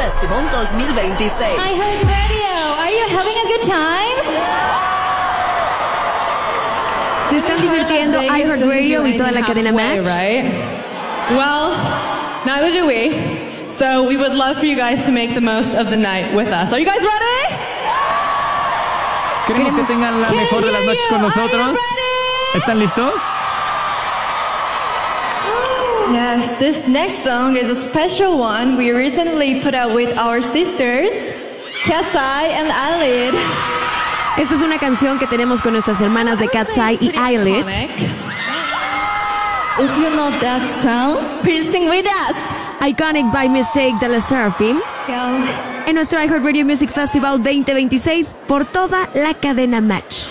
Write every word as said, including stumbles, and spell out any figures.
Festival dos mil veintiséis. iHeartRadio, are you having a good time? ¿Se están divirtiendo iHeartRadio y toda la cadena Match? Right? Well, neither do we. So we would love for you guys to make the most of the night with us. Are you guys ready? Queremos que tengan la mejor de las noches con nosotros. ¿Están listos? Yes, this next song is a special one we recently put out with our sisters, Cat's Eye and Eyelid. Esta es una canción que tenemos con nuestras hermanas de Cat's Eye y Eyelid. If you know that song, please sing with us. Iconic by Mistake de la Seraphim. En nuestro iHeartRadio Music Festival veinte veintiséis por toda la cadena Match.